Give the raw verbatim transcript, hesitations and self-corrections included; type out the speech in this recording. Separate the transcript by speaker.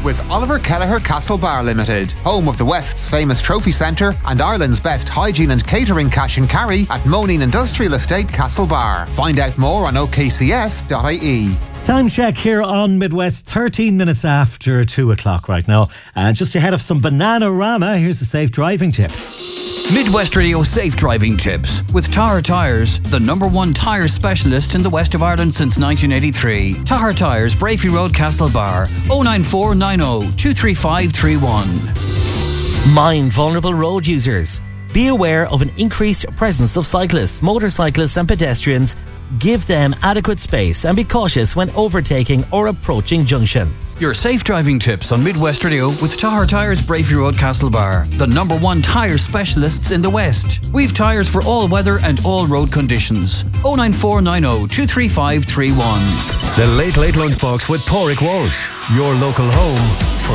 Speaker 1: with Oliver Kelleher Castlebar Limited, home of the West's famous trophy centre and Ireland's best hygiene and catering cash and carry at Moneen Industrial Estate, Castlebar. Find out more on o k c s dot i e.
Speaker 2: Time check here on Midwest, thirteen minutes after two o'clock right now. And just ahead of some Bananarama, here's a safe driving tip.
Speaker 3: Midwest Radio Safe Driving Tips with Tahar Tyres, the number one tyre specialist in the west of Ireland since nineteen eighty-three. Tahar Tyres, Brafey Road, Castlebar, oh nine four nine oh two three five three one.
Speaker 4: Mind vulnerable road users. Be aware of an increased presence of cyclists, motorcyclists and pedestrians. Give them adequate space and be cautious when overtaking or approaching junctions.
Speaker 3: Your safe driving tips on Midwest Radio with Tahar Tyres, Brafey Road, Castlebar, the number one tyre specialists in the West. We've tyres for all weather and all road conditions. oh nine four nine oh two three five three one.
Speaker 5: The Late Late Lunchbox with Pádraig Walsh. Your local home